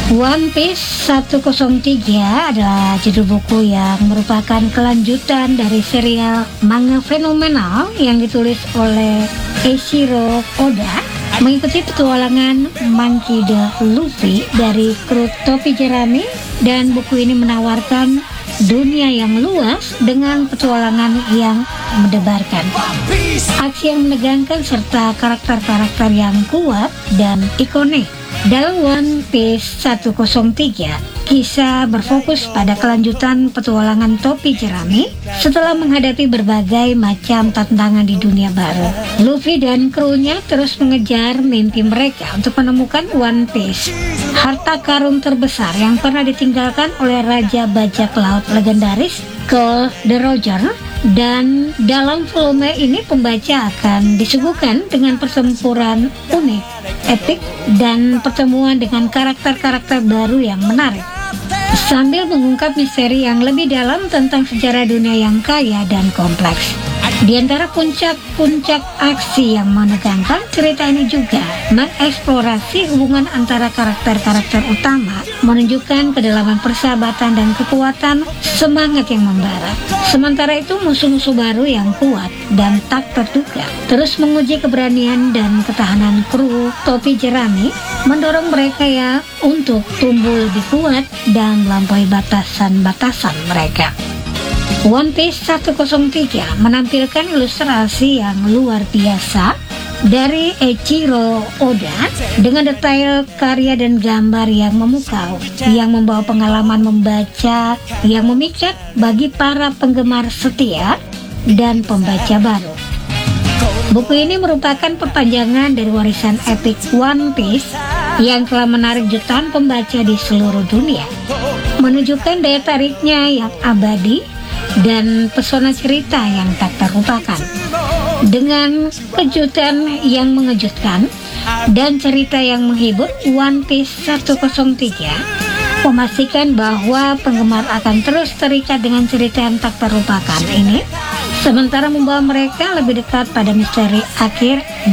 One Piece 103 adalah judul buku yang merupakan kelanjutan dari serial manga fenomenal yang ditulis oleh Eiichiro Oda, mengikuti petualangan Monkey D. Luffy dari kru topi jerami, dan buku ini menawarkan dunia yang luas dengan petualangan yang mendebarkan, aksi yang menegangkan, serta karakter-karakter yang kuat dan ikonik. Dalam One Piece 103, kisah berfokus pada kelanjutan petualangan topi jerami setelah menghadapi berbagai macam tantangan di dunia baru. Luffy dan krunya terus mengejar mimpi mereka untuk menemukan One Piece, harta karun terbesar yang pernah ditinggalkan oleh Raja Bajak Laut legendaris Gol D. Roger. Dan dalam volume ini pembaca akan disuguhkan dengan pertempuran unik, epik, dan pertemuan dengan karakter-karakter baru yang menarik, sambil mengungkap misteri yang lebih dalam tentang sejarah dunia yang kaya dan kompleks. Di antara puncak-puncak aksi yang menegangkan, cerita ini juga mengeksplorasi hubungan antara karakter-karakter utama, menunjukkan kedalaman persahabatan dan kekuatan semangat yang membara. Sementara itu, musuh-musuh baru yang kuat dan tak terduga terus menguji keberanian dan ketahanan kru topi jerami, mendorong mereka untuk tumbuh lebih kuat dan melampaui batasan-batasan mereka. One Piece 103 menampilkan ilustrasi yang luar biasa dari Eiichiro Oda dengan detail karya dan gambar yang memukau, yang membawa pengalaman membaca yang memikat bagi para penggemar setia dan pembaca baru. Buku ini merupakan perpanjangan dari warisan epik One Piece yang telah menarik jutaan pembaca di seluruh dunia, menunjukkan daya tariknya yang abadi dan pesona cerita yang tak terlupakan. Dengan kejutan yang mengejutkan dan cerita yang menghibur, One Piece 103 memastikan bahwa penggemar akan terus terikat dengan cerita yang tak terlupakan ini, sementara membawa mereka lebih dekat pada misteri akhir